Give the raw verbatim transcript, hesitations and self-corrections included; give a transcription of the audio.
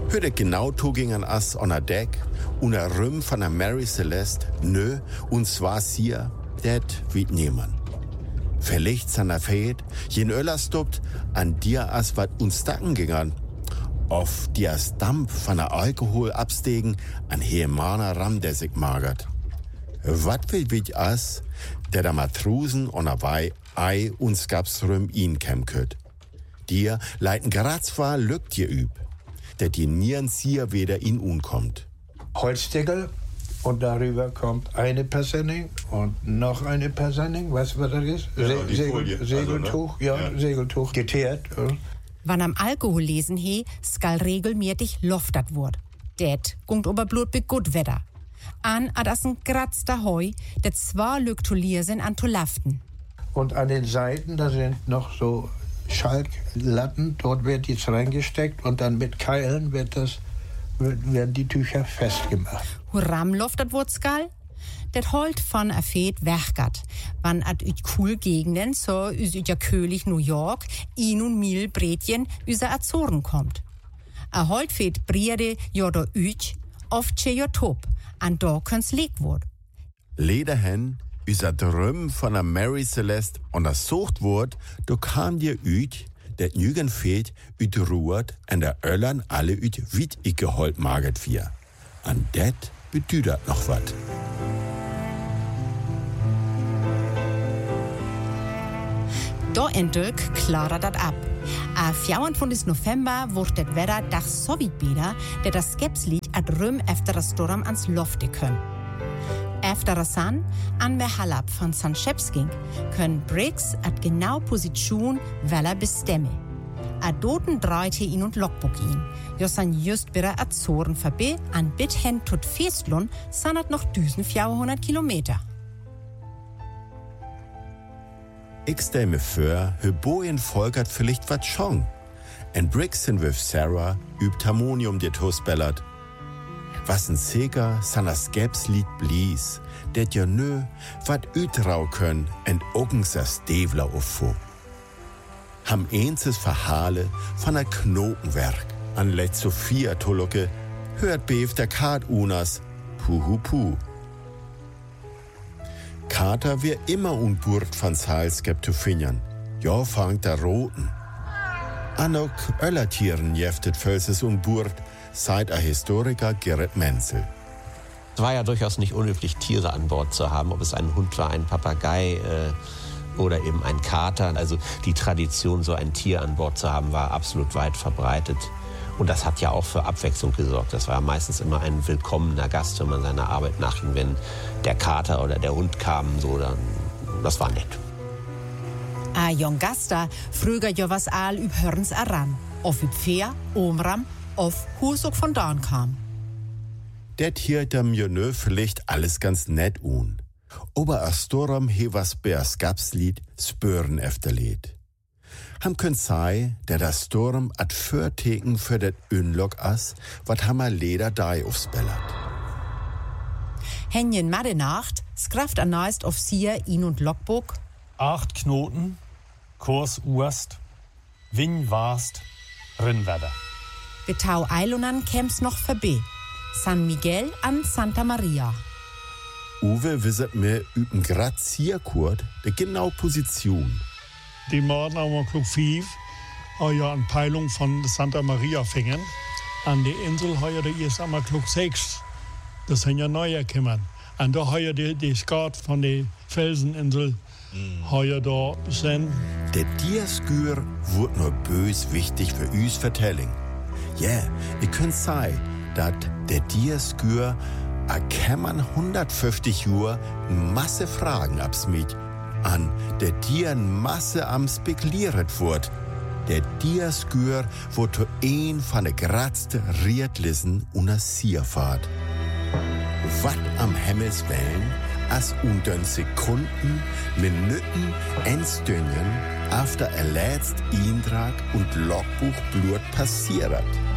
Hörte genau togingen as on a deck, una Rüm von der Mary Celeste, nö, und zwar hier, det wie niemand. Vielleicht san der Fäd, jen Öller stoppt, an dir as wat uns dacken gingern. Auf die as Dampf von der Alkohol abstegen, an Hehemaner Ram, der sich magert. Wat will wit as, der da Matrusen on a Wei, Ei und Skapsrüm ihn käm köt. Dir leiten grad zwar lückt dir üb, der die Nierenzieher wieder in unkommt. Holzdeckel und darüber kommt eine Persenning und noch eine Persenning, was wird das ist? Ja, Se- die Segel- Folie. Segeltuch, Also, ne? ja, Ja. Segeltuch, geteert. Ja. Wann am Alkohol lesen he, skal regelmäßig loftet wurd. Det gungt aber blut be gut Wetter. An adassen gratster Heu, det zwar lügt to liersen an to laften. Und an den Seiten, da sind noch so Schalklatten, dort wird jetzt reingesteckt und dann mit Keilen wird das, werden die Tücher festgemacht. Huram loftet wurd skal? Det holt von a Fed werkat. Wann at üt cool Gegenden, so üs üt ja König New York, in und mil Bretjen üser Azoren kommt. A holt Fed Briede jodo üt, oft che jo top, an do köns leg wurd. Lederhen, üser Drüm von der Mary Celeste und das Sucht wurd, do kam dir üt, det nügen Fed üt ruht, an der Öllern alle üt wit ich geholt magert vier. An det bedüdert noch wat. Da endlich klarer dat ab. Am vierundzwanzigsten November wordt het Wetter dag so weit beder, dat das Skepslied at Rüm efter das Sturm ans Lofte können. Efter das San, an mehr Halab von San Schepsking, können Briggs at genau Position weller bestemme. A doten dreite he in und Logbook in. Jo san just bera Azoren verbe, an Bithen tot Festlun, san at noch vierhundert Kilometer. Ich stell mir vor, Höboien folgert vielleicht wat schon. En Brixen with Sarah übt Harmonium dir Toast bellert. Was ein Seger sana Skeps Lied blies, det ja nö, wat ütrau können, en ogens a Stevler uffo. Ham eenses Verhale von a Knotenwerk, an Let Sophia Tolucke, hört beef der Kart unas, puhu puh. Kater wir immer unburt von Salskep zu finden. Ja, fangt der Roten. Anok Öllertieren jeftet Völses unburt, seit a Historiker Gerrit Menzel. Es war ja durchaus nicht unüblich, Tiere an Bord zu haben, ob es ein Hund war, ein Papagei äh, oder eben ein Kater. Also die Tradition, so ein Tier an Bord zu haben, war absolut weit verbreitet. Und das hat ja auch für Abwechslung gesorgt. Das war meistens immer ein willkommener Gast, wenn man seiner Arbeit nachging. Wenn der Kater oder der Hund kamen, so, dann, das war nett. A jong Gasta früger jo was all üb Hörns aran. Auf üb Pferd, Omram, auf Husok von Dorn kam. Det hier dem Jönö vielleicht alles ganz nett un. Aber Astoram he was bei Skapslied spüren efterlied. Ham könnt sei, der das Sturm at Förteken für det Unlock as, wat hammer Leder dai aufspellert. Henjen Madenacht, skraft erneist auf Sier, ihn und Logbook. Acht Knoten, Kurs Urst, Win Warst, Rinnwerder. Betau Eilunan käms noch verbe. San Miguel an Santa Maria. Uwe wisset mir üben grad Zierkurt, de genau Position. Die Morgen haben klug fünf, ja eine Peilung von Santa Maria fingen. An der Insel heuer die erst einmal klug sechs. Das sind ja neue gekommen. Und da heuer die, die Skat von der Felseninsel mm. heuer da sind. Der Dierskür wird nur bös wichtig für üs Vertelling. Ja, yeah, ihr könnt sei, dat der Dierskür a kämmern hundertfünfzig Uhr Masse Fragen absmiet. An der Dieren Masse am spekuliert wird. Der Dierskür wird zu ein von der grazte Riedlissen und a Sierfahrt. Wat am Himmelswellen, as unter Sekunden, Minuten, Endstündchen, after er letzt Eintrag und Logbuch blut passiert.